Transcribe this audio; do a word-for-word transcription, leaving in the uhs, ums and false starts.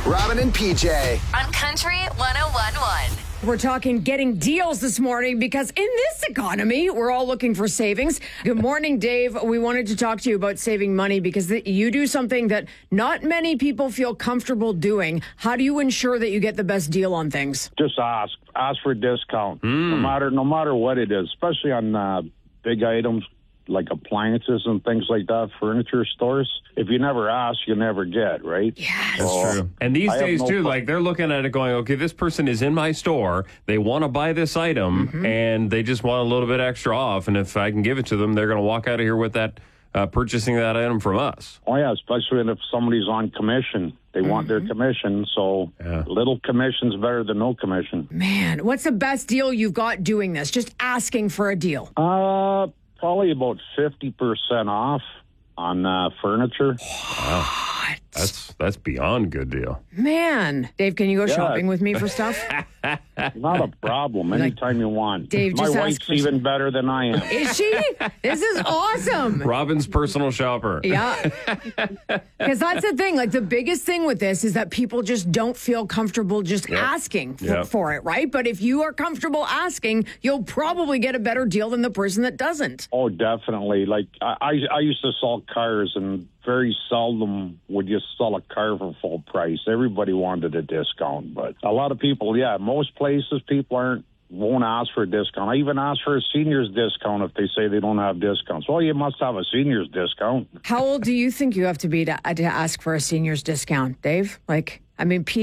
Robin and P J. On Country one oh one point one. We're talking getting deals this morning because in this economy, we're all looking for savings. Good morning, Dave. We wanted to talk to you about saving money because th- you do something that not many people feel comfortable doing. How do you ensure that you get the best deal on things? Just ask. Ask for a discount, Mm. no matter no matter what it is, especially on uh, big items like appliances and things like that, furniture stores. If you never ask, you never get, right? Yes. That's true. And these I have days, no too, pro- like they're looking at it going, okay, this person is in my store. They want to buy this item, Mm-hmm. and they just want a little bit extra off. And if I can give it to them, they're going to walk out of here with that, uh, purchasing that item from us. Oh, yeah, especially if somebody's on commission. They want their commission, so Yeah. little commission's better than no commission. Man, what's the best deal you've got doing this? Just asking for a deal. Uh, probably about fifty percent off on uh, furniture. That's that's beyond good deal. Man. Dave, can you go Yeah. shopping with me for stuff? Not a problem. Anytime you want. Dave, My just ask wife's for even some- better than I am. Is she? This is awesome. Robin's personal shopper. Yeah. Because that's the thing. Like, the biggest thing with this is that people just don't feel comfortable just asking for, Yep. for it, right? But if you are comfortable asking, you'll probably get a better deal than the person that doesn't. Oh, definitely. Like, I, I, I used to sell cars, and very seldom would you sell a car for full price. Everybody wanted a discount. But a lot of people, yeah, most places, people aren't won't ask for a discount. I even ask for a senior's discount if they say they don't have discounts. Well, you must have a senior's discount. How old do you think you have to be to, to ask for a senior's discount, Dave? Like, I mean, P